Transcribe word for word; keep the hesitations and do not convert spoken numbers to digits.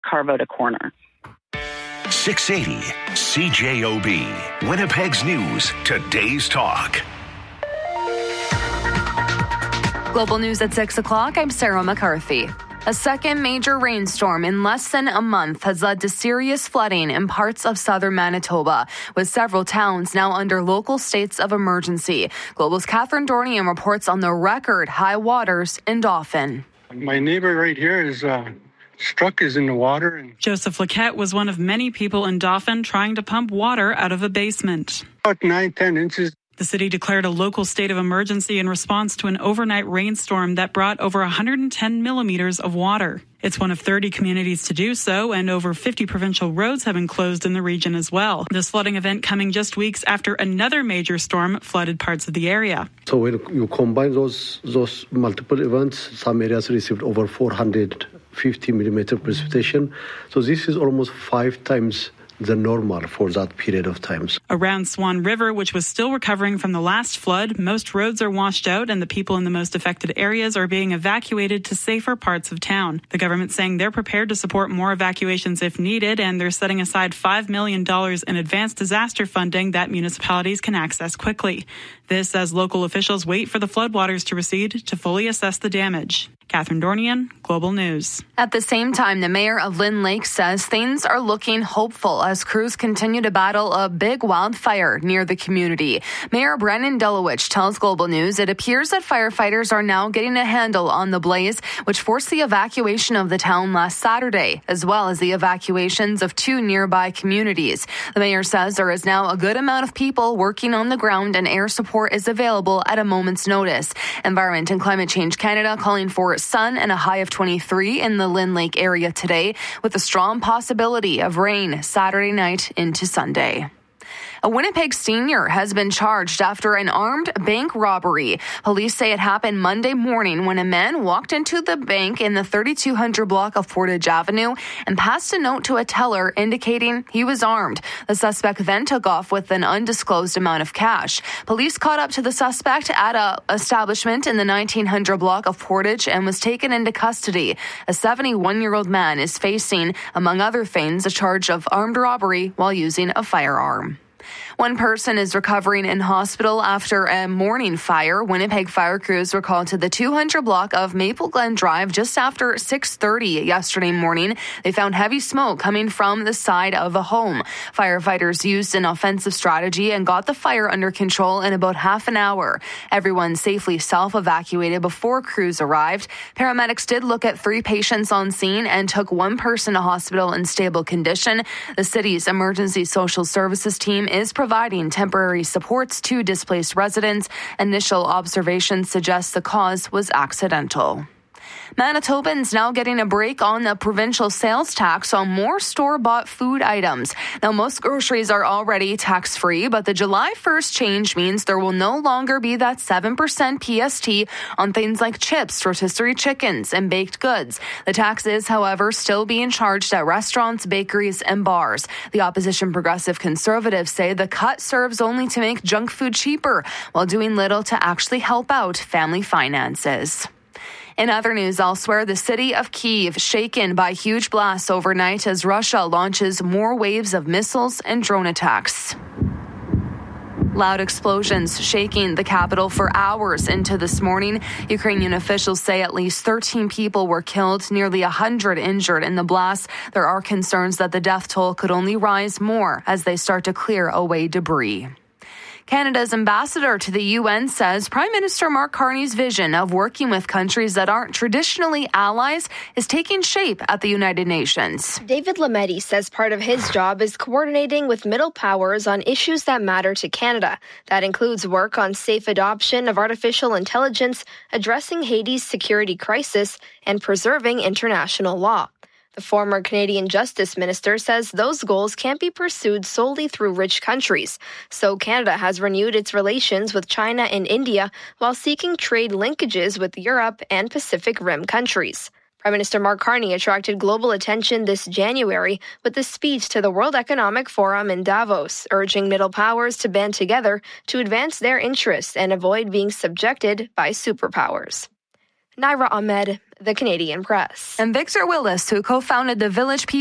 carve out a corner. six eighty C J O B, Winnipeg's News, today's talk. Global News at six o'clock, I'm Sarah McCarthy. A second major rainstorm in less than a month has led to serious flooding in parts of southern Manitoba, with several towns now under local states of emergency. Global's Catherine Dornian reports on the record high waters in Dauphin. My neighbor right here is uh, struck is in the water. And Joseph Laquette was one of many people in Dauphin trying to pump water out of a basement. About nine, ten inches. The city declared a local state of emergency in response to an overnight rainstorm that brought over one hundred ten millimeters of water. It's one of thirty communities to do so, and over fifty provincial roads have been closed in the region as well. This flooding event coming just weeks after another major storm flooded parts of the area. So when you combine those those multiple events, some areas received over four hundred fifty millimeter precipitation. So this is almost five times the normal for that period of time. Around Swan River, which was still recovering from the last flood, most roads are washed out and the people in the most affected areas are being evacuated to safer parts of town. The government saying they're prepared to support more evacuations if needed, and they're setting aside five million dollars in advanced disaster funding that municipalities can access quickly. This as local officials wait for the floodwaters to recede to fully assess the damage. Catherine Dornian, Global News. At the same time, the mayor of Lynn Lake says things are looking hopeful as crews continue to battle a big wildfire near the community. Mayor Brennan Delowich tells Global News it appears that firefighters are now getting a handle on the blaze, which forced the evacuation of the town last Saturday, as well as the evacuations of two nearby communities. The mayor says there is now a good amount of people working on the ground and air support is available at a moment's notice. Environment and Climate Change Canada calling for sun and a high of twenty-three in the Lynn Lake area today, with a strong possibility of rain Saturday night into Sunday. A Winnipeg senior has been charged after an armed bank robbery. Police say it happened Monday morning when a man walked into the bank in the thirty-two hundred block of Portage Avenue and passed a note to a teller indicating he was armed. The suspect then took off with an undisclosed amount of cash. Police caught up to the suspect at a establishment in the nineteen hundred block of Portage and was taken into custody. A seventy-one-year-old man is facing, among other things, a charge of armed robbery while using a firearm. One person is recovering in hospital after a morning fire. Winnipeg fire crews were called to the two hundred block of Maple Glen Drive just after six thirty yesterday morning. They found heavy smoke coming from the side of a home. Firefighters used an offensive strategy and got the fire under control in about half an hour. Everyone safely self-evacuated before crews arrived. Paramedics did look at three patients on scene and took one person to hospital in stable condition. The city's emergency social services team is providing temporary supports to displaced residents. Initial observations suggest the cause was accidental. Manitobans now getting a break on the provincial sales tax on more store-bought food items. Now, most groceries are already tax-free, but the July first change means there will no longer be that seven percent P S T on things like chips, rotisserie chickens, and baked goods. The tax is, however, still being charged at restaurants, bakeries, and bars. The opposition Progressive Conservatives say the cut serves only to make junk food cheaper, while doing little to actually help out family finances. In other news elsewhere, the city of Kyiv shaken by huge blasts overnight as Russia launches more waves of missiles and drone attacks. Loud explosions shaking the capital for hours into this morning. Ukrainian officials say at least thirteen people were killed, nearly one hundred injured in the blast. There are concerns that the death toll could only rise more as they start to clear away debris. Canada's ambassador to the U N says Prime Minister Mark Carney's vision of working with countries that aren't traditionally allies is taking shape at the United Nations. David Lametti says part of his job is coordinating with middle powers on issues that matter to Canada. That includes work on safe adoption of artificial intelligence, addressing Haiti's security crisis, and preserving international law. The former Canadian Justice Minister says those goals can't be pursued solely through rich countries. So Canada has renewed its relations with China and India while seeking trade linkages with Europe and Pacific Rim countries. Prime Minister Mark Carney attracted global attention this January with a speech to the World Economic Forum in Davos, urging middle powers to band together to advance their interests and avoid being subjected by superpowers. Naira Ahmed, the Canadian Press. And Victor Willis, who co-founded the Village P